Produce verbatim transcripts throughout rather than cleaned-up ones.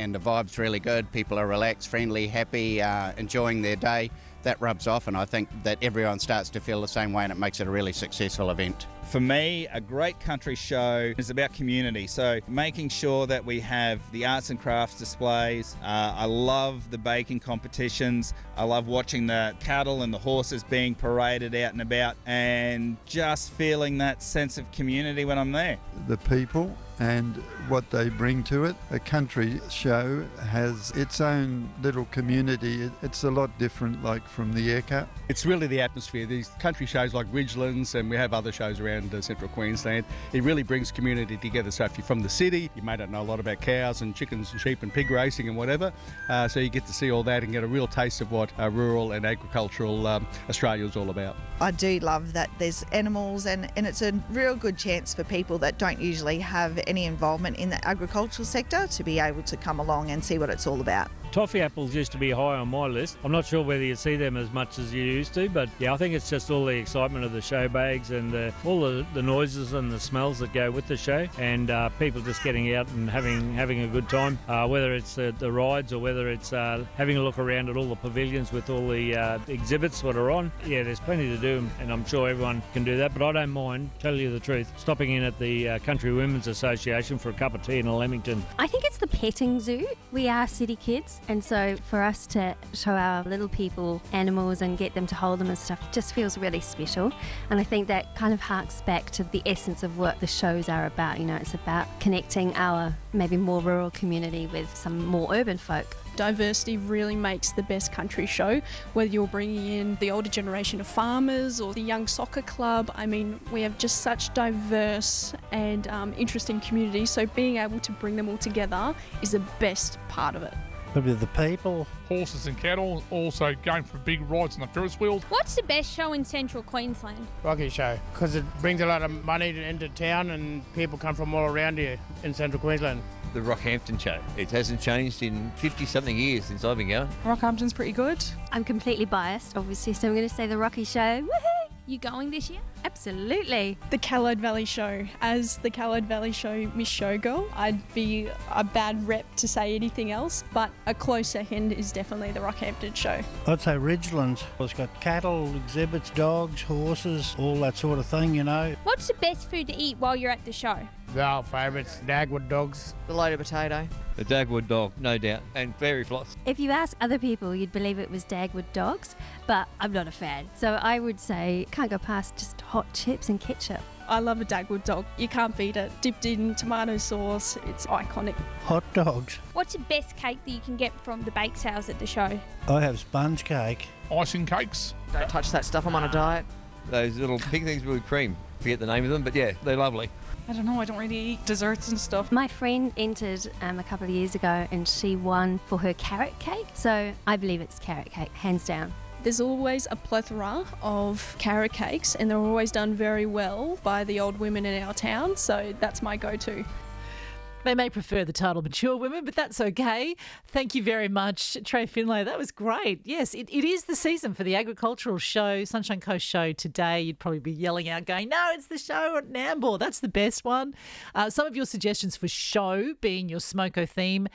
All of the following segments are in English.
and the vibe's really good. People are relaxed, friendly, happy, uh, enjoying their day. That rubs off, and I think that everyone starts to feel the same way, and it makes it a really successful event. For me, a great country show is about community, so making sure that we have the arts and crafts displays. Uh, I love the baking competitions. I love watching the cattle and the horses being paraded out and about, and just feeling that sense of community when I'm there. The people and what they bring to it. A country show has its own little community. It's a lot different, like from the Air Cup. It's really the atmosphere. These country shows like Ridgelands, and we have other shows around uh, central Queensland. It really brings community together. So if you're from the city, you may not know a lot about cows and chickens and sheep and pig racing and whatever. Uh, so you get to see all that and get a real taste of what uh, rural and agricultural um, Australia is all about. I do love that there's animals, and, and it's a real good chance for people that don't usually have any involvement in the agricultural sector to be able to come along and see what it's all about. Toffee apples used to be high on my list. I'm not sure whether you see them as much as you used to, but yeah, I think it's just all the excitement of the show bags and the, all the, the noises and the smells that go with the show, and uh, people just getting out and having having a good time, uh, whether it's the, the rides or whether it's uh, having a look around at all the pavilions with all the uh, exhibits that are on. Yeah, there's plenty to do, and I'm sure everyone can do that, but I don't mind, tell you the truth, stopping in at the uh, Country Women's Association for a cup of tea in a Lamington. I think it's the petting zoo. We are city kids, and so for us to show our little people animals and get them to hold them and stuff just feels really special. And I think that kind of harks back to the essence of what the shows are about. You know, it's about connecting our maybe more rural community with some more urban folk. Diversity really makes the best country show, whether you're bringing in the older generation of farmers or the young soccer club. I mean, we have just such diverse and um, interesting communities, so being able to bring them all together is the best part of it. Maybe the people. Horses and cattle, also going for big rides on the Ferris wheels. What's the best show in central Queensland? Rocky Show, because it brings a lot of money into town and people come from all around here in central Queensland. The Rockhampton Show. It hasn't changed in fifty-something years since I've been going. Rockhampton's pretty good. I'm completely biased, obviously, so I'm going to say the Rocky Show. Woohoo! You going this year? Absolutely. The Callide Valley Show. As the Callide Valley Show Miss Showgirl, I'd be a bad rep to say anything else, but a close second is definitely the Rockhampton Show. I'd say Ridgelands. It's got cattle, exhibits, dogs, horses, all that sort of thing, you know. What's the best food to eat while you're at the show? The old favourites, Dagwood dogs. The loaded potato. The Dagwood dog, no doubt, and fairy floss. If you ask other people, you'd believe it was Dagwood dogs, but I'm not a fan. So I would say can't go past just hot chips and ketchup. I love a Dagwood dog. You can't beat it. Dipped in tomato sauce, it's iconic. Hot dogs. What's the best cake that you can get from the bake sales at the show? I have sponge cake. Icing cakes. Don't touch that stuff, I'm on a diet. Those little pink things with cream. Forget the name of them, but yeah, they're lovely. I don't know, I don't really eat desserts and stuff. My friend entered um, a couple of years ago and she won for her carrot cake. So I believe it's carrot cake, hands down. There's always a plethora of carrot cakes and they're always done very well by the old women in our town. So that's my go-to. They may prefer the title mature women, but that's okay. Thank you very much, Trey Finlay. That was great. Yes, it, it is the season for the agricultural show, Sunshine Coast show today. You'd probably be yelling out going, no, it's the show at Nambour. That's the best one. Uh, some of your suggestions for show being your Smoko theme,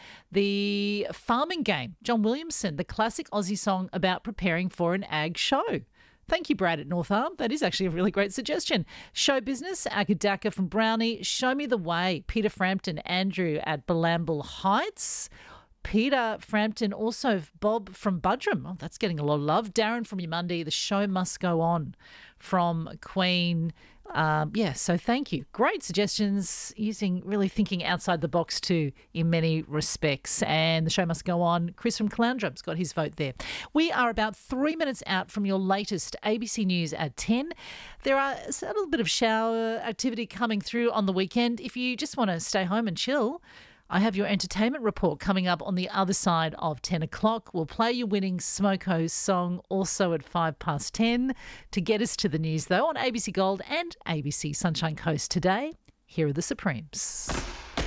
the farming game, John Williamson, the classic Aussie song about preparing for an ag show. Thank you, Brad at North Arm. That is actually a really great suggestion. Show business, Agadaka from Brownie. Show me the way, Peter Frampton, Andrew at Balamble Heights. Peter Frampton, also Bob from Budrum. Oh, that's getting a lot of love. Darren from Yamundi, the show must go on from Queen. Um, yeah, so thank you. Great suggestions, using really thinking outside the box too in many respects. And the show must go on. Chris from Caloundrum's got his vote there. We are about three minutes out from your latest A B C News at ten. There are a little bit of shower activity coming through on the weekend. If you just want to stay home and chill, I have your entertainment report coming up on the other side of ten o'clock. We'll play your winning Smoko song also at five past ten. To get us to the news, though, on A B C Gold and A B C Sunshine Coast today, here are the Supremes.